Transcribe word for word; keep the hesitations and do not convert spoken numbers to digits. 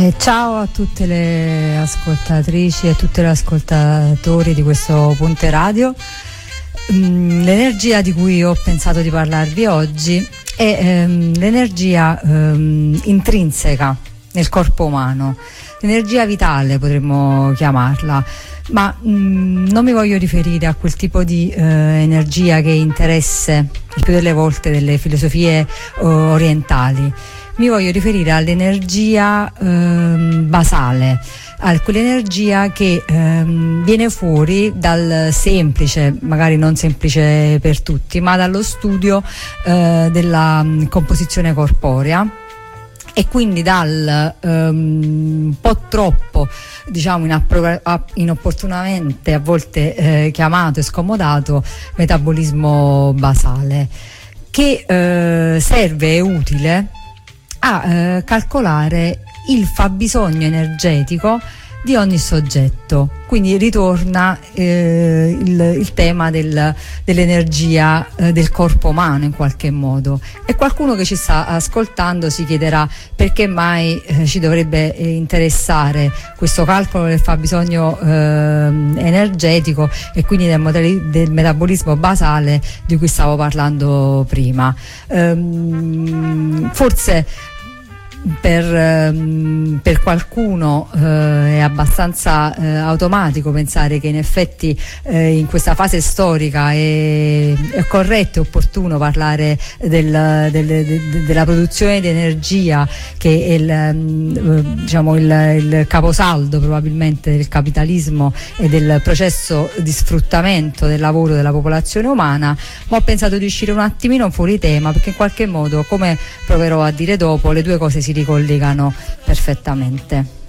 Eh, ciao a tutte le ascoltatrici e a tutti gli ascoltatori di questo Ponte Radio. Mm, l'energia di cui ho pensato di parlarvi oggi è ehm, l'energia ehm, intrinseca nel corpo umano, l'energia vitale potremmo chiamarla, ma mh, non mi voglio riferire a quel tipo di eh, energia che interesse il più delle volte delle filosofie uh, orientali. Mi voglio riferire all'energia ehm, basale, a quell'energia che ehm, viene fuori dal semplice, magari non semplice per tutti, ma dallo studio eh, della mh, composizione corporea, e quindi dal um, un po' troppo, diciamo, inappro- inopportunamente a volte eh, chiamato e scomodato metabolismo basale, che eh, serve e utile a eh, calcolare il fabbisogno energetico di ogni soggetto. Quindi ritorna eh, il, il tema del, dell'energia eh, del corpo umano in qualche modo, e qualcuno che ci sta ascoltando si chiederà perché mai eh, ci dovrebbe eh, interessare questo calcolo del fabbisogno eh, energetico e quindi del, modali- del metabolismo basale di cui stavo parlando prima. Ehm, forse Per, ehm, per qualcuno eh, è abbastanza eh, automatico pensare che in effetti eh, in questa fase storica è, è corretto e opportuno parlare del, del, de, della produzione di energia, che è il, eh, diciamo il, il caposaldo probabilmente del capitalismo e del processo di sfruttamento del lavoro della popolazione umana, ma ho pensato di uscire un attimino fuori tema, perché in qualche modo, come proverò a dire dopo, le due cose si ricollegano perfettamente.